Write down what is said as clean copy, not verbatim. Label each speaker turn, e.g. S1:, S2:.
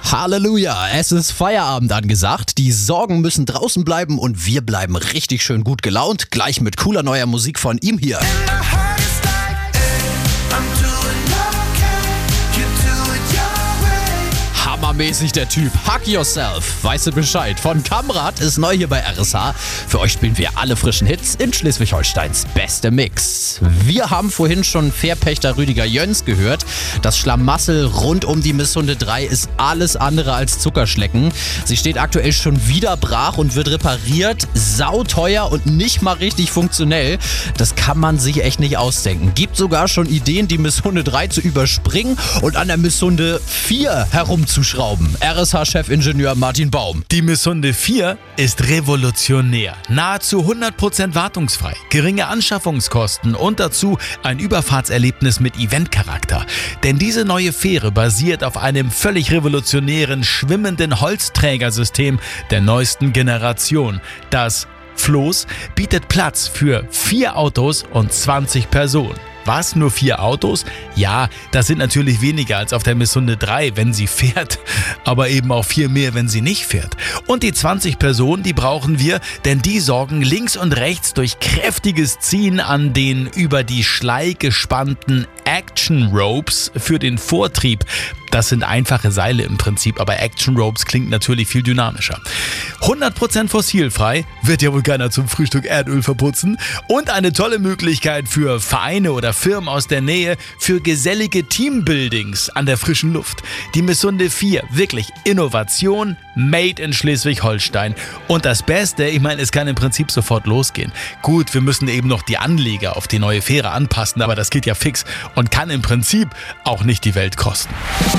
S1: Halleluja, es ist Feierabend angesagt. Die Sorgen müssen draußen bleiben und wir bleiben richtig schön gut gelaunt. Gleich mit cooler neuer Musik von ihm hier. Hammermäßig der Typ. Hug Yourself. Weißt du Bescheid? Von Kamrat ist neu hier bei RSH. Für euch spielen wir alle frischen Hits in Schleswig-Holsteins beste Mix. Wir haben vorhin schon Fährpächter Rüdiger Jöns gehört. Das Schlamassel rund um die Misshunde 3 ist alles andere als Zuckerschlecken. Sie steht aktuell schon wieder brach und wird repariert. Sauteuer und nicht mal richtig funktionell. Das kann man sich echt nicht ausdenken. Gibt sogar schon Ideen, die Misshunde 3 zu überspringen und an der Misshunde 4 herumzuschrauben. RSH-Chefingenieur Martin Baum.
S2: Die Misshunde 4 ist revolutionär. Nahezu 100% wartungsfrei, geringe Anschaffungskosten und dazu ein Überfahrtserlebnis mit Eventcharakter. Denn diese neue Fähre basiert auf einem völlig revolutionären, schwimmenden Holzträgersystem der neuesten Generation. Das Floß bietet Platz für 4 Autos und 20 Personen. Was? Nur 4 Autos? Ja, das sind natürlich weniger als auf der Misshunde 3, wenn sie fährt, aber eben auch 4 mehr, wenn sie nicht fährt. Und die 20 Personen, die brauchen wir, denn die sorgen links und rechts durch kräftiges Ziehen an den über die Schlei gespannten Action Ropes für den Vortrieb. Das sind einfache Seile im Prinzip, aber Action Ropes klingt natürlich viel dynamischer. 100% fossilfrei, wird ja wohl keiner zum Frühstück Erdöl verputzen, und eine tolle Möglichkeit für Vereine oder Firmen aus der Nähe für gesellige Teambuildings an der frischen Luft. Die Misshunde 4, wirklich Innovation, made in Schleswig-Holstein. Und das Beste, ich meine, es kann im Prinzip sofort losgehen. Gut, wir müssen eben noch die Anleger auf die neue Fähre anpassen, aber das geht ja fix und kann im Prinzip auch nicht die Welt kosten.